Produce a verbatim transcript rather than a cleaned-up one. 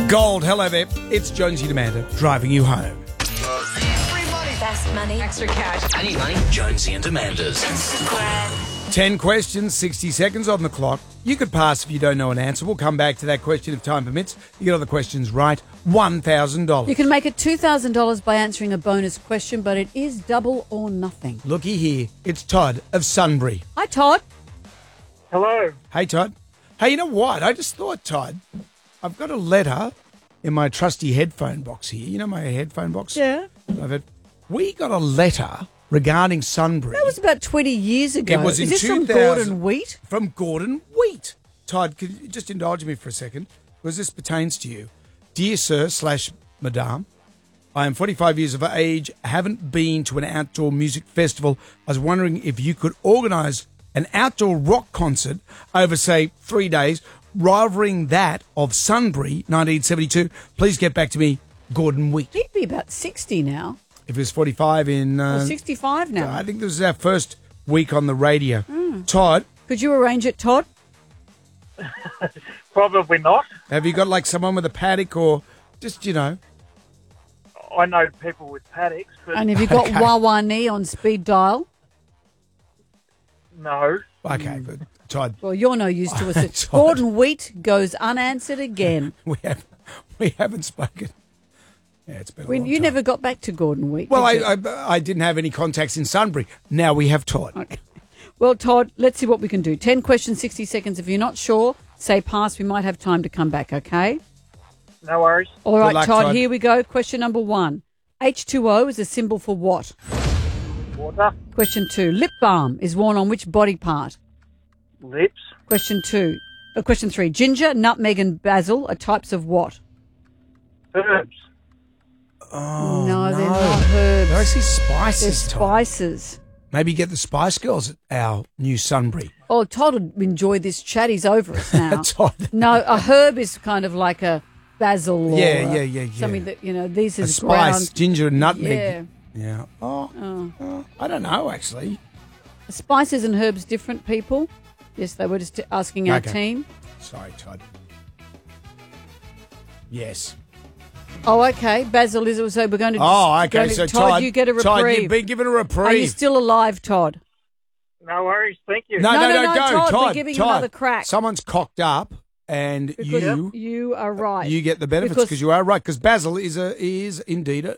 Gold, hello there. It's Jonesy and Amanda driving you home. Free money. Fast money. Extra cash. I need money. Jonesy and Amanda's. Ten questions, sixty seconds on the clock. You could pass if you don't know an answer. We'll come back to that question if time permits. You get all the questions right, one thousand dollars. You can make it two thousand dollars by answering a bonus question, but it is double or nothing. Looky here. It's Todd of Sunbury. Hi, Todd. Hello. Hey, Todd. Hey, you know what? I just thought, Todd, I've got a letter in my trusty headphone box here. You know my headphone box? Yeah. I've had, we got a letter regarding Sunbury. That was about twenty years ago. It was in Is this from two thousand Gordon Wheat? From Gordon Wheat. Todd, could you just indulge me for a second? Because this pertains to you. Dear Sir slash Madame, I am forty-five years of age, haven't been to an outdoor music festival. I was wondering if you could organise an outdoor rock concert over, say, three days, rivaling that of Sunbury, nineteen seventy-two. Please get back to me, Gordon Wheat. He'd be about sixty now. If it was forty-five in... Uh, Or sixty-five now. I think this was our first week on the radio. Mm. Todd, Could you arrange it, Todd? Probably not. have you got like someone with a paddock or just, you know... I know people with paddocks, but And have you got Okay. Wawani on speed dial? no. Okay, but Todd, Well, you're no use to us. Todd. Gordon Wheat goes unanswered again. we have we haven't spoken. Yeah, it's been a We, long you time. never got back to Gordon Wheat. Well, I, did you? I I didn't have any contacts in Sunbury. Now we have Todd. Okay. Well, Todd, let's see what we can do. ten questions, sixty seconds. If you're not sure, say pass. We might have time to come back, okay? No worries. All right, luck, Todd, Todd. here we go. Question number one. H two O is a symbol for what? Water, Question two. Lip balm is worn on which body part? lips, Question two. Uh, question three. Ginger, nutmeg and basil are types of what? herbs, Oh, no, they're not herbs. They're actually They're spices, Todd. spices. Maybe get the Spice Girls at our new Sunbury. Oh, Todd would enjoy this chat. He's over us now. Todd. No, a herb is kind of like a basil or Yeah, a- yeah, yeah, yeah. something that, you know, these A is spice, ground. ginger and nutmeg. Yeah. Yeah. Oh, Oh. oh, I don't know, actually. Spices and herbs, different people. Yes, they were just asking our Okay. team. Sorry, Todd. Yes. Oh, okay. Basil is so we're going to. Oh, okay. going to- So, Todd, Todd, you get a reprieve. Todd, you've been given a reprieve. Are you still alive, Todd? no worries. Thank you. No, No, no, no, no, no, go, Todd, we're Todd. giving you Todd. another crack. Someone's cocked up, and Because you you are right. you get the benefits Because- because you are right. Because basil is a is indeed a,